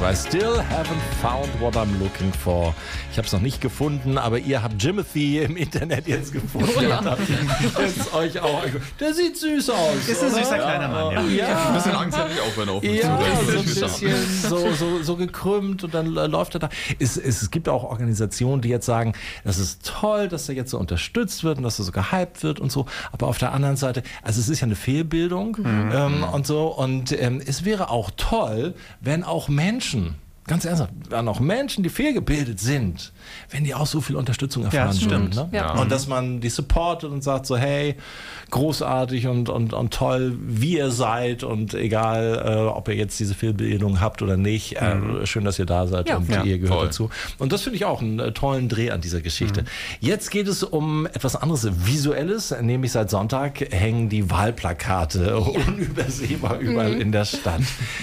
I still haven't found what I'm looking for. Ich habe es noch nicht gefunden, aber ihr habt Jimothy im Internet jetzt gefunden. Oh, ja. Jetzt euch auch. Der sieht süß aus. Ist ein süßer kleiner Mann, ja. Ich hab ein bisschen Angst, hätte ich auch, wenn er auf mich Ja, zurennt. so ein bisschen so gekrümmt und dann läuft er da. Es gibt auch Organisationen, die jetzt sagen, das ist toll, dass er jetzt so unterstützt wird und dass er so gehypt wird und so. Aber auf der anderen Seite, also es ist ja eine Fehlbildung und so. Und es wäre auch toll, wenn auch Menschen, ganz ernsthaft, wenn auch Menschen, die fehlgebildet sind, wenn die auch so viel Unterstützung erfahren würden. Ne? Ja. Und dass man die supportet und sagt so, hey, großartig und toll, wie ihr seid und egal, ob ihr jetzt diese Fehlbildung habt oder nicht, schön, dass ihr da seid und ihr gehört dazu. Und das finde ich auch einen tollen Dreh an dieser Geschichte. Jetzt geht es um etwas anderes, Visuelles, nämlich seit Sonntag hängen die Wahlplakate unübersehbar überall in der Stadt.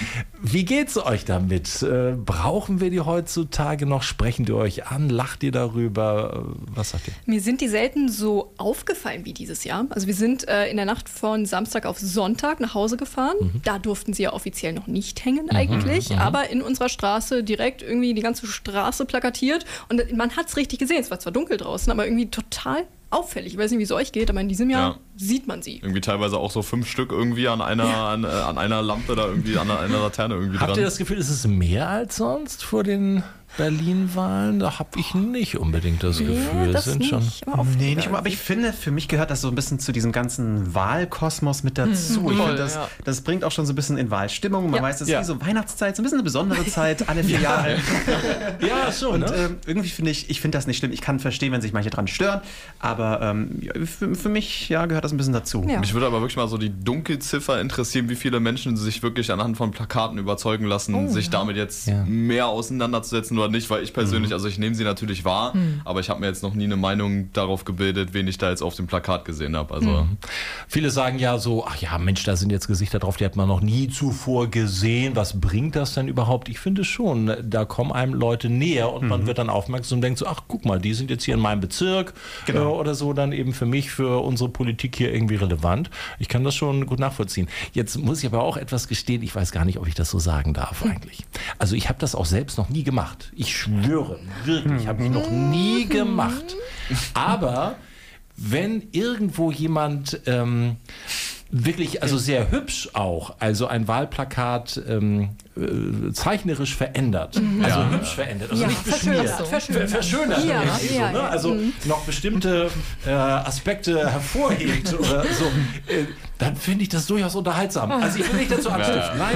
Wie geht's euch damit? Brauchen wir die heutzutage noch? Sprechen die euch an? Lacht ihr darüber? Was sagt ihr? Mir sind die selten so aufgefallen wie dieses Jahr. Also wir sind in der Nacht von Samstag auf Sonntag nach Hause gefahren. Da durften sie ja offiziell noch nicht hängen eigentlich. Aber in unserer Straße direkt irgendwie die ganze Straße plakatiert. Und man hat es richtig gesehen. Es war zwar dunkel draußen, aber irgendwie total auffällig. Ich weiß nicht, wie es euch geht, aber in diesem Jahr sieht man sie. Irgendwie teilweise auch so 5 Stück irgendwie an einer Lampe da irgendwie, an einer Laterne irgendwie dran. Habt ihr das Gefühl, ist es mehr als sonst vor den Berlin-Wahlen? Da habe ich nicht unbedingt das Gefühl. Das sind nicht, schon Nee, nicht immer. Aber ich finde, für mich gehört das so ein bisschen zu diesem ganzen Wahlkosmos mit dazu. Ich finde, das bringt auch schon so ein bisschen in Wahlstimmung. Man weiß, das ist wie so Weihnachtszeit, so ein bisschen eine besondere Zeit, alle 4 Jahre. Ja, schon. Und irgendwie finde ich finde das nicht schlimm. Ich kann verstehen, wenn sich manche dran stören. Aber für mich gehört das ein bisschen dazu. Ja. Mich würde aber wirklich mal so die Dunkelziffer interessieren, wie viele Menschen sich wirklich anhand von Plakaten überzeugen lassen, sich damit jetzt mehr auseinanderzusetzen oder nicht, weil ich persönlich, also ich nehme sie natürlich wahr, aber ich habe mir jetzt noch nie eine Meinung darauf gebildet, wen ich da jetzt auf dem Plakat gesehen habe. Also Viele sagen ja so, ach ja, Mensch, da sind jetzt Gesichter drauf, die hat man noch nie zuvor gesehen. Was bringt das denn überhaupt? Ich finde schon, da kommen einem Leute näher und man wird dann aufmerksam und denkt so, ach guck mal, die sind jetzt hier in meinem Bezirk oder so, dann eben für mich, für unsere Politik hier irgendwie relevant. Ich kann das schon gut nachvollziehen. Jetzt muss ich aber auch etwas gestehen, ich weiß gar nicht, ob ich das so sagen darf eigentlich. Also ich habe das auch selbst noch nie gemacht. Ich schwöre, wirklich, habe ich noch nie gemacht. Aber wenn irgendwo jemand wirklich, also sehr hübsch auch, also ein Wahlplakat zeichnerisch verändert, also hübsch verändert, also nicht beschmiert, verschönert, also noch bestimmte Aspekte hervorhebt oder so, dann finde ich das durchaus unterhaltsam. Also ich will nicht dazu anstiften. Nein.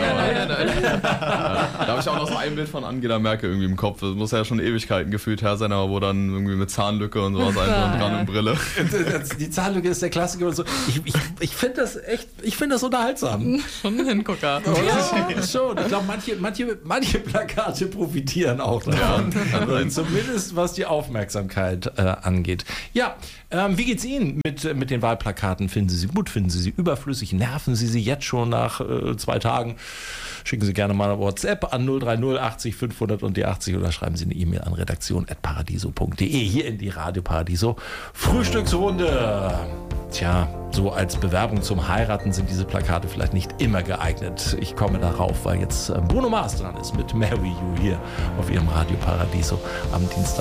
Da habe ich auch noch so ein Bild von Angela Merkel irgendwie im Kopf. Das muss ja schon Ewigkeiten gefühlt her sein, aber wo dann irgendwie mit Zahnlücke und sowas einfach dran und Brille. Die Zahnlücke ist der Klassiker und so. Ich finde das echt, ich finde das unterhaltsam. Schon ein Hingucker. Ja, schon. Ich glaube, manche Plakate profitieren auch davon. Ja, zumindest was die Aufmerksamkeit angeht. Ja, wie geht's Ihnen mit den Wahlplakaten? Finden Sie sie gut? Finden Sie sie überflüssig? Nerven Sie jetzt schon nach 2 Tagen? Schicken Sie gerne mal eine WhatsApp an 030 80 500 und die 80 oder schreiben Sie eine E-Mail an redaktion@paradiso.de. Hier in die Radio Paradiso Frühstücksrunde. Tja, so als Bewerbung zum Heiraten sind diese Plakate vielleicht nicht immer geeignet. Ich komme darauf, weil jetzt Bruno Mars dran ist mit Marry You hier auf Ihrem Radio Paradiso am Dienstag.